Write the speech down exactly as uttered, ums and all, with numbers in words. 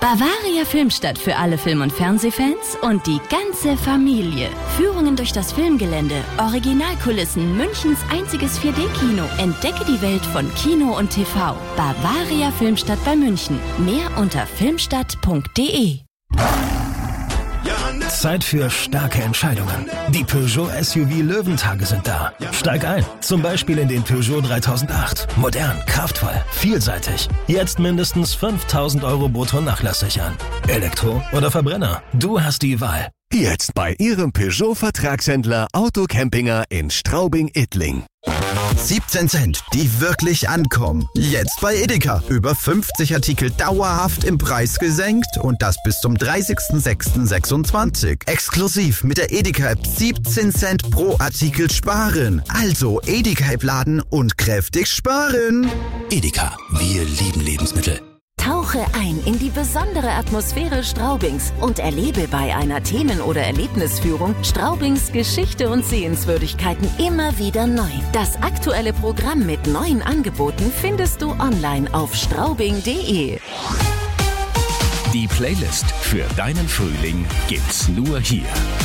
Bavaria Filmstadt für alle Film- und Fernsehfans und die ganze Familie. Führungen durch das Filmgelände, Originalkulissen, Münchens einziges vier D-Kino. Entdecke die Welt von Kino und T V. Bavaria Filmstadt bei München. Mehr unter filmstadt punkt de. Zeit für starke Entscheidungen. Die Peugeot S U V Löwentage sind da. Steig ein, zum Beispiel in den Peugeot dreitausendacht. Modern, kraftvoll, vielseitig. Jetzt mindestens fünftausend Euro brutto nachlasssichern. Elektro oder Verbrenner? Du hast die Wahl. Jetzt bei Ihrem Peugeot-Vertragshändler Otto Campinger in Straubing-Ittling. siebzehn Cent, die wirklich ankommen. Jetzt bei Edeka. Über fünfzig Artikel dauerhaft im Preis gesenkt und das bis zum dreißigsten sechsten sechsundzwanzig. Exklusiv mit der Edeka-App siebzehn Cent pro Artikel sparen. Also Edeka-App laden und kräftig sparen. Edeka, wir lieben Lebensmittel. Tauche ein in die besondere Atmosphäre Straubings und erlebe bei einer Themen- oder Erlebnisführung Straubings Geschichte und Sehenswürdigkeiten immer wieder neu. Das aktuelle Programm mit neuen Angeboten findest du online auf straubing punkt de. Die Playlist für deinen Frühling gibt's nur hier.